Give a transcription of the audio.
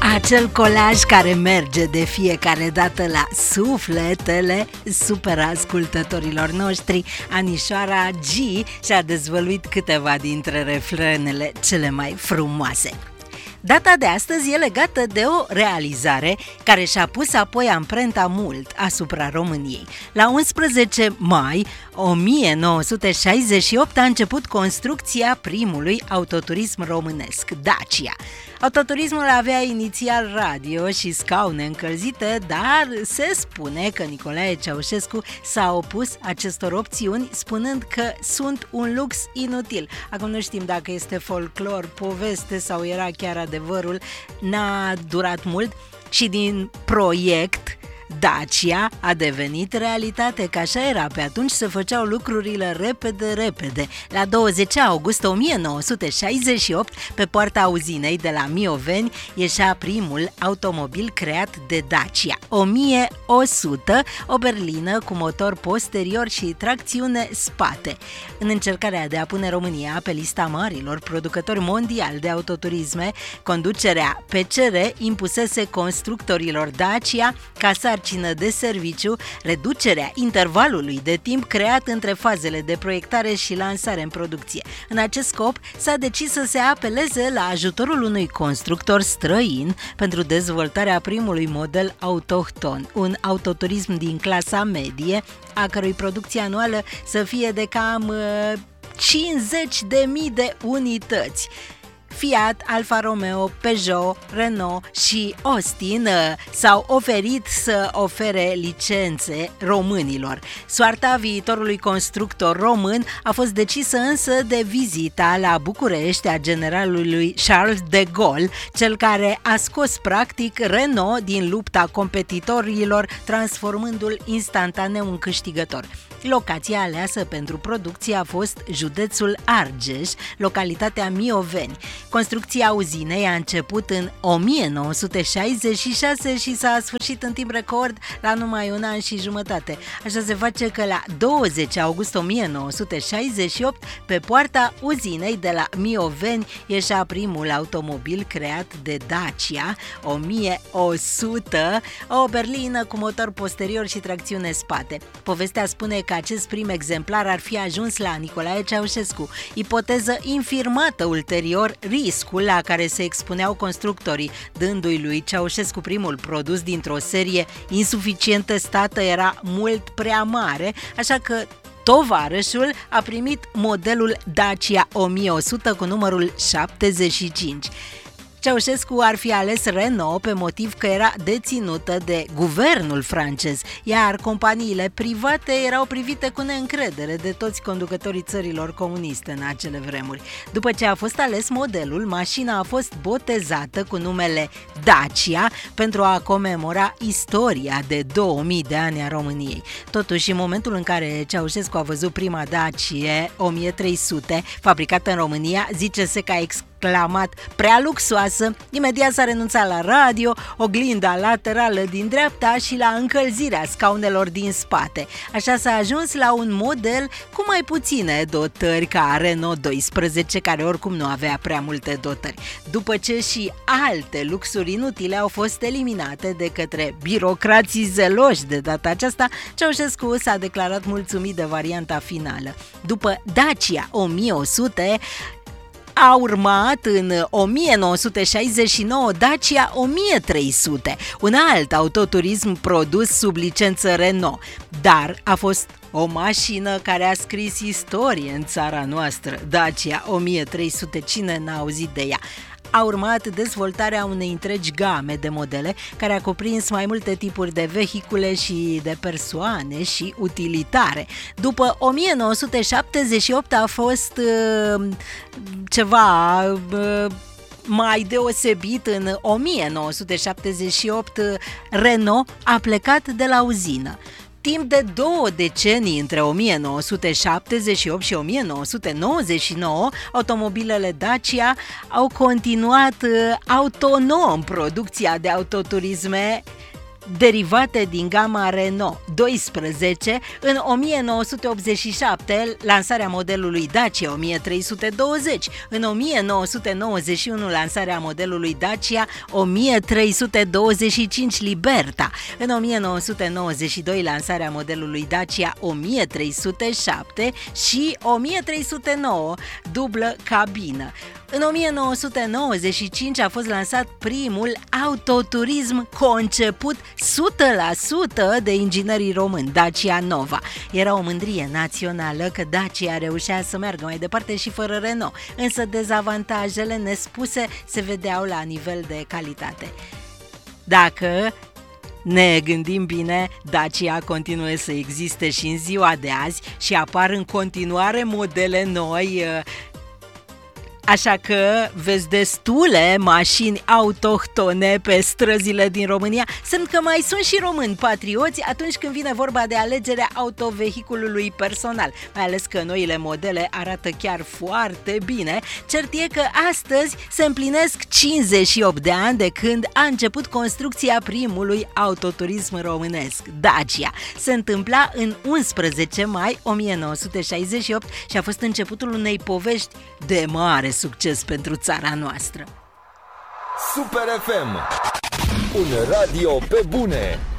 Acel colaj care merge de fiecare dată la sufletele super ascultătorilor noștri. Anișoara G și-a dezvăluit câteva dintre refrenele cele mai frumoase. Data de astăzi e legată de o realizare care și-a pus apoi amprenta mult asupra României. La 11 mai 1968 a început construcția primului autoturism românesc, Dacia. Autoturismul avea inițial radio și scaune încălzite, dar se spune că Nicolae Ceaușescu s-a opus acestor opțiuni, spunând că sunt un lux inutil. Acum nu știm dacă este folclor, poveste sau era chiar adevărul, n-a durat mult și din proiect Dacia a devenit realitate, că așa era, pe atunci se făceau lucrurile repede. La 20 august 1968, pe poarta uzinei de la Mioveni, ieșea primul automobil creat de Dacia, 1100, o berlină cu motor posterior și tracțiune spate. În încercarea de a pune România pe lista marilor producători mondiali de autoturisme, conducerea PCR impusese constructorilor Dacia ca sarcină de serviciu reducerea intervalului de timp creat între fazele de proiectare și lansare în producție. În acest scop s-a decis să se apeleze la ajutorul unui constructor străin pentru dezvoltarea primului model autohton, un autoturism din clasa medie, a cărui producție anuală să fie de cam 50.000 de unități. Fiat, Alfa Romeo, Peugeot, Renault și Austin s-au oferit să ofere licențe românilor. Soarta viitorului constructor român a fost decisă însă de vizita la București a generalului Charles de Gaulle, cel care a scos practic Renault din lupta competitorilor, transformându-l instantaneu în câștigător. Locația aleasă pentru producție a fost județul Argeș, localitatea Mioveni. Construcția uzinei a început în 1966 și s-a sfârșit în timp record la numai un an și jumătate. Așa se face că la 20 august 1968, pe poarta uzinei de la Mioveni, ieșea primul automobil creat de Dacia, 1100, o berlină cu motor posterior și tracțiune spate. Povestea spune că acest prim exemplar ar fi ajuns la Nicolae Ceaușescu, ipoteză infirmată ulterior, riscul la care se expuneau constructorii, dându-i lui Ceaușescu primul produs dintr-o serie insuficient testată era mult prea mare, așa că tovarășul a primit modelul Dacia 1100 cu numărul 75. Ceaușescu ar fi ales Renault pe motiv că era deținută de guvernul francez, iar companiile private erau privite cu neîncredere de toți conducătorii țărilor comuniste în acele vremuri. După ce a fost ales modelul, mașina a fost botezată cu numele Dacia pentru a comemora istoria de 2000 de ani a României. Totuși, în momentul în care Ceaușescu a văzut prima Dacia 1300 fabricată în România, zice-se că a exclamat prea luxoasă, imediat s-a renunțat la radio, oglinda laterală din dreapta și la încălzirea scaunelor din spate. Așa s-a ajuns la un model cu mai puține dotări ca Renault 12, care oricum nu avea prea multe dotări. După ce și alte luxuri inutile au fost eliminate de către birocrații zeloși de data aceasta, Ceaușescu s-a declarat mulțumit de varianta finală. După Dacia 1100, a urmat în 1969 Dacia 1300, un alt autoturism produs sub licență Renault, dar a fost o mașină care a scris istorie în țara noastră. Dacia 1300, cine n-a auzit de ea? A urmat dezvoltarea unei întregi game de modele care a cuprins mai multe tipuri de vehicule și de persoane și utilitare. După 1978 a fost ceva mai deosebit. În 1978 Renault a plecat de la uzină. Timp de 2 decenii, între 1978 și 1999, automobilele Dacia au continuat autonom producția de autoturisme derivate din gama Renault 12, în 1987 lansarea modelului Dacia 1320, în 1991 lansarea modelului Dacia 1325 Liberta, în 1992 lansarea modelului Dacia 1307 și 1309 dublă cabină. În 1995 a fost lansat primul autoturism conceput 100% de inginerii români, Dacia Nova. Era o mândrie națională că Dacia reușea să meargă mai departe și fără Renault, însă dezavantajele nespuse se vedeau la nivel de calitate. Dacă ne gândim bine, Dacia continuă să existe și în ziua de azi și apar în continuare modele noi. Așa că vezi destule mașini autohtone pe străzile din România, semn că mai sunt și români patrioți atunci când vine vorba de alegerea autovehiculului personal, mai ales că noile modele arată chiar foarte bine. Cert e că astăzi se împlinesc 58 de ani de când a început construcția primului autoturism românesc, Dacia. Se întâmpla în 11 mai 1968 și a fost începutul unei povești de mare succes pentru țara noastră. Super FM, un radio pe bune.